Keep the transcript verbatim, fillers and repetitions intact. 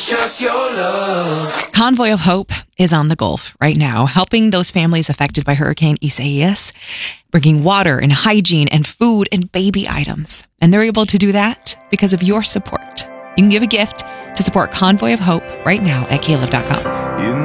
just your love. Convoy of Hope is on the Gulf right now, helping those families affected by Hurricane Isaias, bringing water and hygiene and food and baby items. And they're able to do that because of your support. You can give a gift to support Convoy of Hope right now at caleb dot com. In